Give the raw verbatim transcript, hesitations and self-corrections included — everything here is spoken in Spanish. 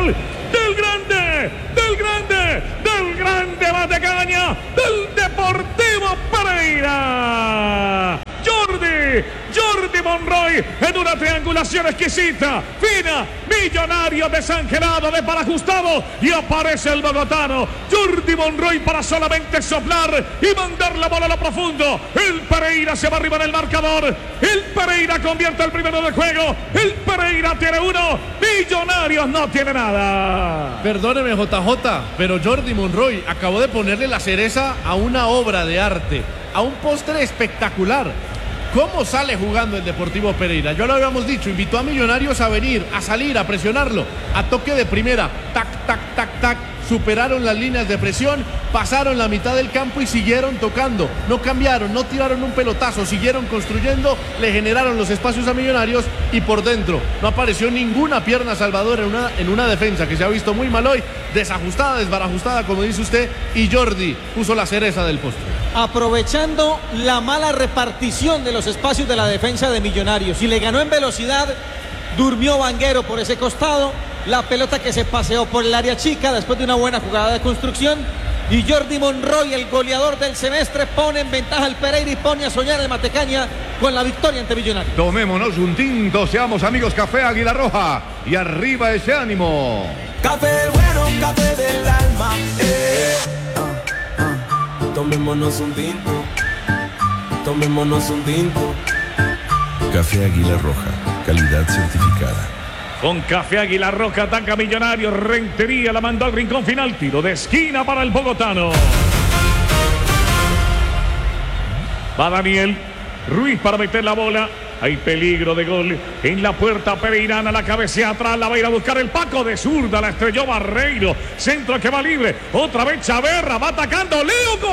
gol del grande, del grande, del grande Matecaña, del Deportivo Pereira. Jordi, Jordi Monroy en una triangulación exquisita, fina, Millonario desangelado de para ajustado y aparece el bogotano Jordi Monroy para solamente soplar y mandar la bola a lo profundo. El Pereira se va arriba en el marcador, el Pereira convierte el primero del juego, el Pereira tiene uno, Millonarios no tiene nada. Perdóneme J J, pero Jordi Monroy acabó de ponerle la cereza a una obra de arte, a un postre espectacular. ¿Cómo sale jugando el Deportivo Pereira? Ya lo habíamos dicho, invitó a Millonarios a venir, a salir, a presionarlo, a toque de primera, tac, tac, tac, tac, superaron las líneas de presión, pasaron la mitad del campo y siguieron tocando, no cambiaron, no tiraron un pelotazo, siguieron construyendo, le generaron los espacios a Millonarios y por dentro no apareció ninguna pierna salvadora en una, en una defensa que se ha visto muy mal hoy, desajustada, desbarajustada, como dice usted, y Jordi puso la cereza del postre. Aprovechando la mala repartición de los espacios de la defensa de Millonarios y le ganó en velocidad, durmió Vanguero por ese costado, la pelota que se paseó por el área chica después de una buena jugada de construcción y Jordi Monroy, el goleador del semestre, pone en ventaja al Pereira y pone a soñar el Matecaña con la victoria ante Millonarios. Tomémonos un tinto, seamos amigos. Café Águila Roja y arriba ese ánimo. Café bueno, café del alma, eh. Tomémonos un tinto, tomémonos un tinto. Café Águila Roja, calidad certificada. Con Café Águila Roja ataca Millonarios, Rentería la mandó al rincón final, tiro de esquina para el bogotano. Va Daniel Ruiz para meter la bola. Hay peligro de gol en la puerta pereirana, la cabecea atrás, la va a ir a buscar el Paco de zurda, la estrelló Barreiro, centro que va libre, otra vez Chaverra, va atacando Leo, gol.